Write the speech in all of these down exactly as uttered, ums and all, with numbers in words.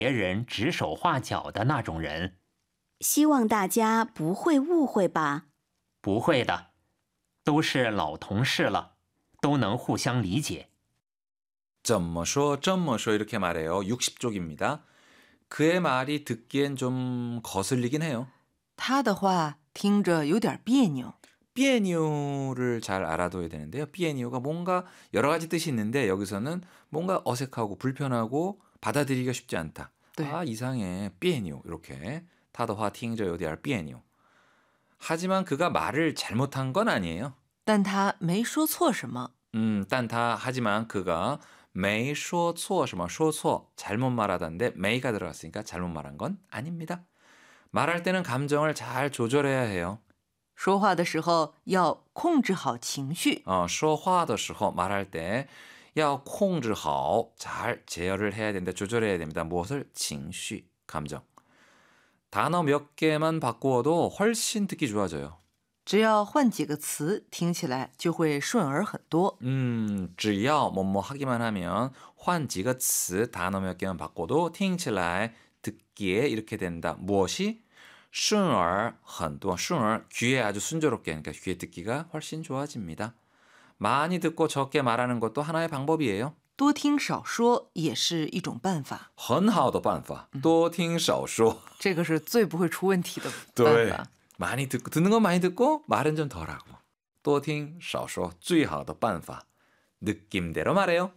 别人指手画脚的那种人。 希望大家不会误会吧？ 不会的，都是老同事了，都能互相理解。 怎么说这么说이렇게 말해요. 육십 쪽입니다. 그의 말이 듣기엔 좀 거슬리긴 해요. 他的话听着有点别扭。 삐에니오를 잘 알아둬야 되는데요. 삐에니오가 뭔가 여러 가지 뜻이 있는데 여기서는 뭔가 어색하고 불편하고 받아들이기가 쉽지 않다. 네. 아 이상해. 삐에니오 이렇게 타더화 팅저 요디알 삐에니오. 하지만 그가 말을 잘못한 건 아니에요. 但他没说错什么。 음, 딴타 하지만 그가 没说错什么说错 잘못 말하다인데 메이가 들어갔으니까 잘못 말한 건 아닙니다. 말할 때는 감정을 잘 조절해야 해요. 说话的时候要控制好情绪。 어, 说话的时候 말할 때 要控制好 잘 제어를 해야 된다. 조절해야 됩니다. 무엇을? 情绪, 감정. 단어 몇 개만 바꾸어도 훨씬 듣기 좋아져요. 只要换几个词，听起来就会顺耳很多。 음, 只要 뭐뭐 하기만 하면 换几个词 단어 몇 개만 바꿔도 听起来 듣기에 이렇게 된다. 무엇이? 顺耳很多. 顺耳 귀에 아주 순조롭게 그러니까 귀에 듣기가 훨씬 좋아집니다. 많이 듣고 적게 말하는 것도 하나의 방법이에요. 多听少说也是一种办法。 很好的办法. 多听少说. 这个是最不会出问题的办对法。 많이 듣고 듣는 건 많이 듣고 말은 좀 덜하고. 多听少说最好的办法. 느낌대로 말해요.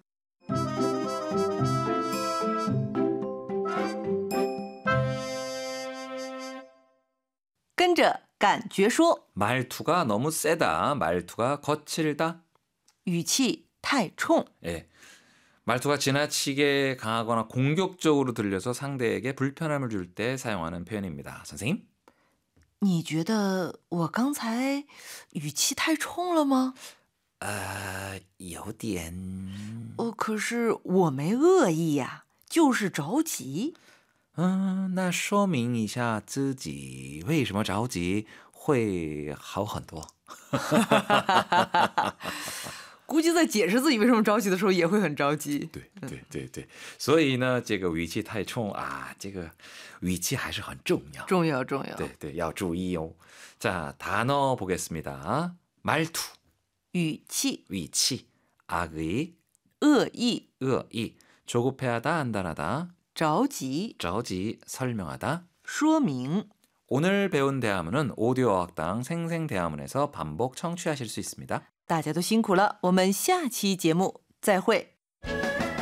跟着感觉说。 말투가 너무 세다. 말투가 거칠다. 语气太冲。 예. 말투가 지나치게 강하거나 공격적으로 들려서 상대에게 불편함을 줄 때 사용하는 표현입니다. 선생님? 你觉得我刚才语气太冲了吗？ 아, 有点. 哦，可是我没恶意呀，就是着急。 음, 那说明一下自己为什么着急会好很多。 估计在解释自己为什么着急的时候也会很着急。 对对对对，所以呢，这个语气太冲啊，这个语气还是很重要。 重要重要。 对对，要注意哦。자 단어 보겠습니다. 말투, 语气、 위치, 악의, 恶意、 의의, 조급해하다, 안달하다, 着急、 着急, 설명하다. 说明。 오늘 배운 대화문은 오디오 어학당 생생대화문에서 반복 청취하실 수 있습니다. 大家都辛苦了，我们下期节目再会。